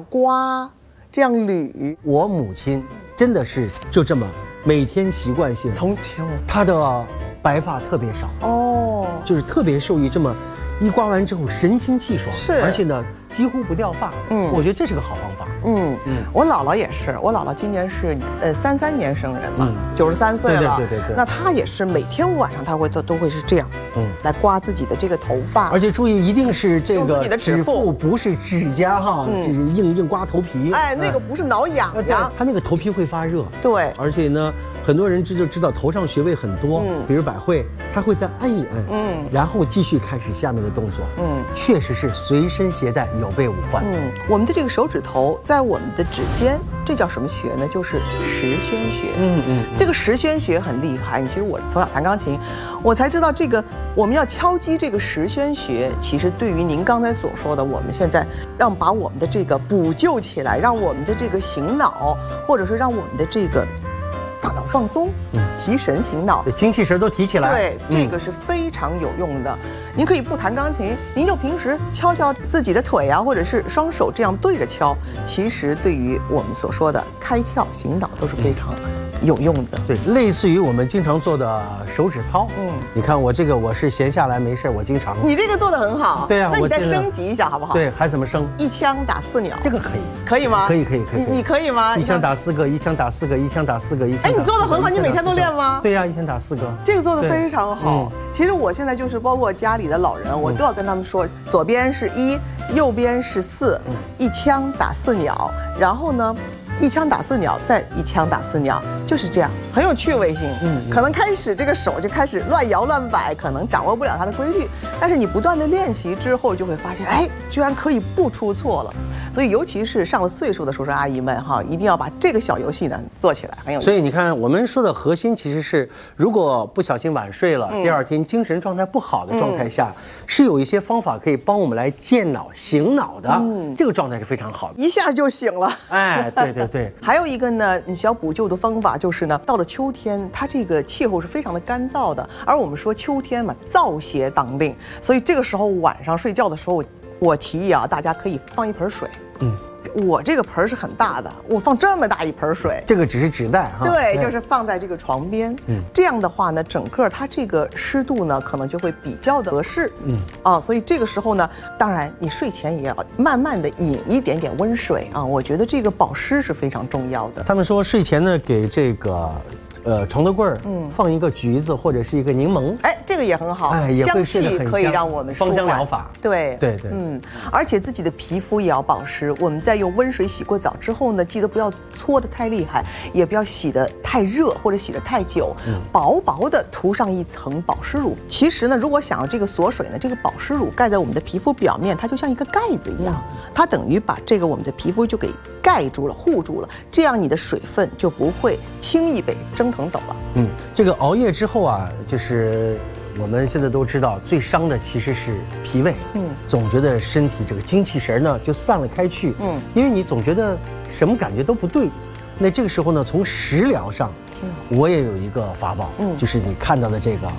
刮，这样捋。 我母亲真的是就这么每天习惯性， 从前她的白发特别少哦， 就是特别受益这么。一刮完之后神清气爽， 是， 而且呢几乎不掉发。我觉得这是个好方法。 我姥姥也是，我姥姥今年是33年生人嘛，93岁了。 对。 那她也是每天晚上她都会是这样，来刮自己的这个头发。 而且注意，一定是这个指腹， 不是指甲哈，这是硬刮头皮。 哎，那个不是挠痒痒， 它那个头皮会发热。 对， 而且呢。很多人知道头上穴位很多，比如百会，他会再按一按，然后继续开始下面的动作，确实是随身携带，有备无患。 我们的这个手指头在我们的指尖，这叫什么穴呢？就是时宣穴。这个时宣穴很厉害。其实我从小弹钢琴，我才知道这个我们要敲击这个时宣穴，其实对于您刚才所说的，我们现在让把我们的这个补救起来，让我们的这个醒脑，或者说让我们的这个。大脑放松，提神醒脑， 对，精气神都提起来。 对，这个是非常有用的。您可以不弹钢琴，您就平时敲敲自己的腿啊，或者是双手这样对着敲，其实对于我们所说的开窍醒脑都是非常有用的。 对，类似于我们经常做的手指操。你看我这个，我是闲下来没事，我经常。 你这个做得很好。 对呀， 那你再升级一下好不好？ 对，还怎么升？ 一枪打4鸟。 这个可以。 可以吗？ 可以。 你可以吗？ 一枪打4个，一枪打4个，一枪打4个，一枪。 哎，你做得很好，你每天都练吗？ 对呀，一天打4个。 这个做得非常好。其实我现在就是包括家里的老人，我都要跟他们说，左边是1，右边是4，一枪打4鸟，然后呢。一枪打4鸟，再一枪打4鸟，就是这样，很有趣味性。可能开始这个手就开始乱摇乱摆，可能掌握不了它的规律，但是你不断的练习之后，就会发现，哎，居然可以不出错了。所以，尤其是上了岁数的叔叔阿姨们哈，一定要把这个小游戏呢做起来，很有意思。 所以你看，我们说的核心其实是，如果不小心晚睡了，第2天精神状态不好的状态下，是有一些方法可以帮我们来健脑醒脑的，这个状态是非常好的， 一下就醒了。 哎，对。 还有一个呢，你需要补救的方法就是呢，到了秋天，它这个气候是非常的干燥的，而我们说秋天嘛，燥邪当令，所以这个时候晚上睡觉的时候，我提议啊，大家可以放一盆水。我这个盆是很大的，我放这么大一盆水， 这个只是纸袋哈。 对，就是放在这个床边。这样的话呢，整个它这个湿度呢，可能就会比较的合适。所以这个时候呢，当然你睡前也要慢慢的饮一点点温水啊。我觉得这个保湿是非常重要的。 他们说睡前呢，给这个。床头柜儿，放一个橘子或者是一个柠檬， 哎，这个也很好， 哎， 香气可以让我们芳香疗法， 对，而且自己的皮肤也要保湿。我们在用温水洗过澡之后呢，记得不要搓得太厉害，也不要洗得太热或者洗得太久，薄薄的涂上一层保湿乳。其实呢，如果想要这个锁水呢，这个保湿乳盖在我们的皮肤表面，它就像一个盖子一样，它等于把这个我们的皮肤就给盖住了、护住了，这样你的水分就不会轻易被蒸腾走了。 这个熬夜之后啊，就是我们现在都知道，最伤的其实是脾胃。总觉得身体这个精气神呢就散了开去。因为你总觉得什么感觉都不对。那这个时候呢，从食疗上，我也有一个法宝，就是你看到的这个。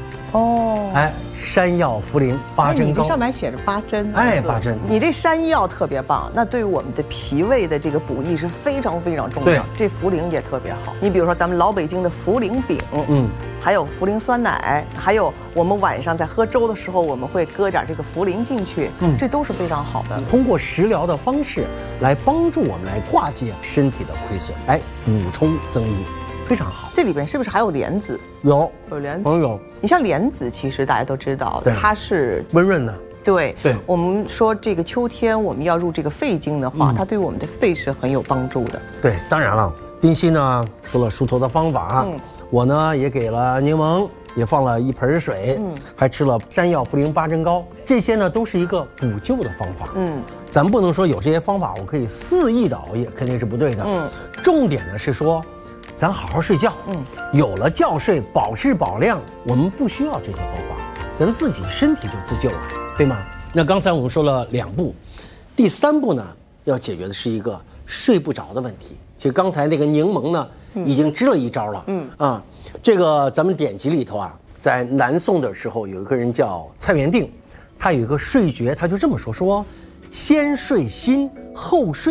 山药茯苓8针膏， 你这上面写着8针， 8针， 你这山药特别棒，那对于我们的脾胃的这个补益是非常非常重要。这茯苓也特别好，你比如说咱们老北京的茯苓饼，还有茯苓酸奶，还有我们晚上在喝粥的时候，我们会搁点这个茯苓进去，这都是非常好的。 通过食疗的方式来帮助我们来化解身体的亏损，补充增益。非常好， 这里边是不是还有莲子？ 有莲子， 有。 你像莲子，其实大家都知道，它是温润的。 对，我们说这个秋天我们要入这个肺经的话，它对我们的肺是很有帮助的。 对，当然了，丁烯呢说了梳头的方法，我呢也给了柠檬，也放了一盆水，还吃了山药茯苓8针膏，这些呢都是一个补救的方法。咱们不能说有这些方法我可以肆意的熬夜，肯定是不对的。重点呢是说。咱好好睡觉，有了觉睡，保质保量，我们不需要这些方法，咱自己身体就自救了，对吗？那刚才我们说了2步，第3步呢，要解决的是一个睡不着的问题。其实刚才那个柠檬呢，已经支了一招了。这个咱们典籍里头啊，在南宋的时候，有一个人叫蔡元定，他有一个睡诀，他就这么说：先睡心，后睡。